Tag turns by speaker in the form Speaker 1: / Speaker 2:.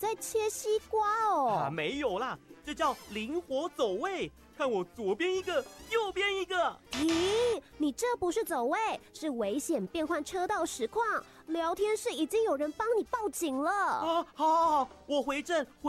Speaker 1: 在切西瓜哦。
Speaker 2: 没有啦，这叫灵活走位。看我左边一个，右边一个。
Speaker 1: 咦，你这不是走位，是危险变换车道实况。聊天室已经有人帮你报警了。
Speaker 2: 好，我回正。